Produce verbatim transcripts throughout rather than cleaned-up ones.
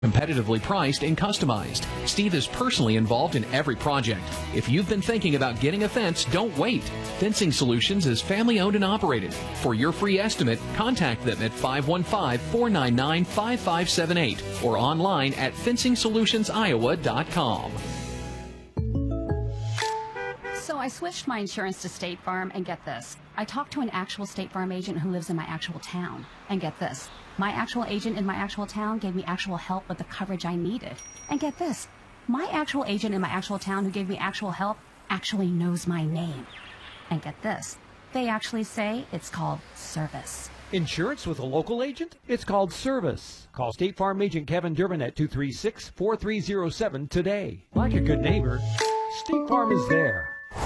Competitively priced and customized. Steve is personally involved in every project. If you've been thinking about getting a fence, don't wait. Fencing Solutions is family owned and operated. For your free estimate, contact them at five one five, four nine nine, five five seven eight or online at fencing solutions iowa dot com. So I switched my insurance to State Farm, and get this. I talked to an actual State Farm agent who lives in my actual town. And get this. My actual agent in my actual town gave me actual help with the coverage I needed. And get this. My actual agent in my actual town who gave me actual help actually knows my name. And get this. They actually say it's called service. Insurance with a local agent? It's called service. Call State Farm agent Kevin Durbin at two three six, four three zero seven today. Like a good neighbor, State Farm is there.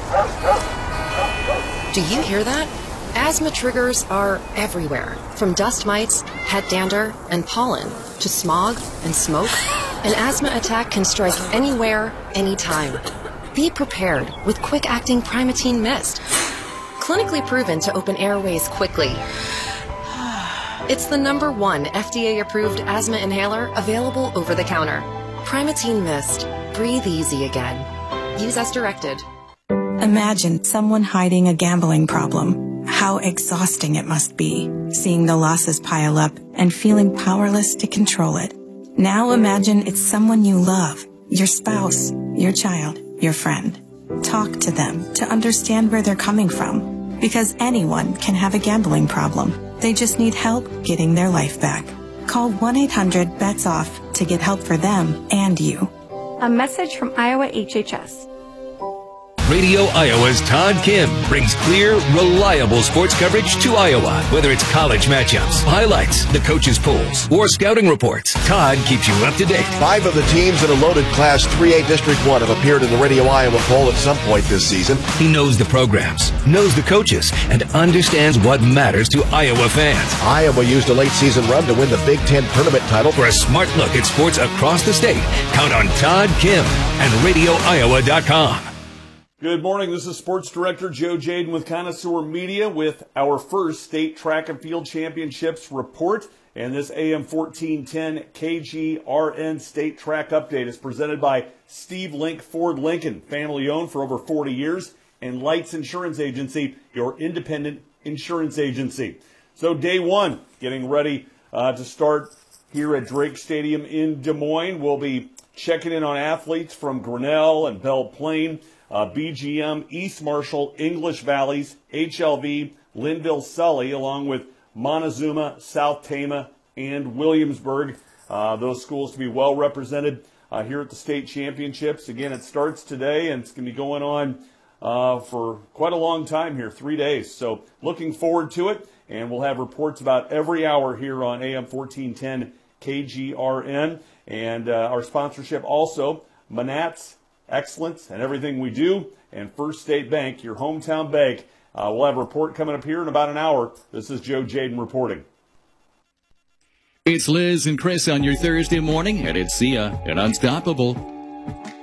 Do you hear that? Asthma triggers are everywhere, from dust mites, head dander, and pollen, to smog and smoke. An asthma attack can strike anywhere, anytime. Be prepared with quick-acting Primatene Mist. Clinically proven to open airways quickly. It's the number one F D A-approved asthma inhaler available over the counter. Primatene Mist. Breathe easy again. Use as directed. Imagine someone hiding a gambling problem. How exhausting it must be, seeing the losses pile up and feeling powerless to control it. Now imagine it's someone you love, your spouse, your child, your friend. Talk to them to understand where they're coming from, because anyone can have a gambling problem. They just need help getting their life back. Call one eight hundred bets off to get help for them and you. A message from Iowa H H S. Radio Iowa's Todd Kim brings clear, reliable sports coverage to Iowa. Whether it's college matchups, highlights, the coaches' polls, or scouting reports, Todd keeps you up to date. Five of the teams in a loaded Class three A District one have appeared in the Radio Iowa poll at some point this season. He knows the programs, knows the coaches, and understands what matters to Iowa fans. Iowa used a late season run to win the Big Ten tournament title. For a smart look at sports across the state, count on Todd Kim and radio iowa dot com. Good morning. This is Sports Director Joe Jaden with Connoisseur Media with our first State Track and Field Championships report. And this A M fourteen ten K G R N State Track Update is presented by Steve Link Ford Lincoln, family owned for over forty years, and Lights Insurance Agency, your independent insurance agency. So day one, getting ready uh, to start here at Drake Stadium in Des Moines. We'll be checking in on athletes from Grinnell and Belle Plaine, Uh, B G M, East Marshall, English Valleys, H L V, Linville Sully, along with Montezuma, South Tama, and Williamsburg. Uh, those schools to be well represented uh, here at the state championships. Again, it starts today, and it's going to be going on uh, for quite a long time here, three days. So looking forward to it, and we'll have reports about every hour here on A M fourteen ten K G R N. And uh, our sponsorship also, Manats Excellence and everything we do, and First State Bank, your hometown bank. Uh, we'll have a report coming up here in about an hour. This is Joe Jaden reporting. It's Liz and Chris on your Thursday morning, and it's Sia and Unstoppable.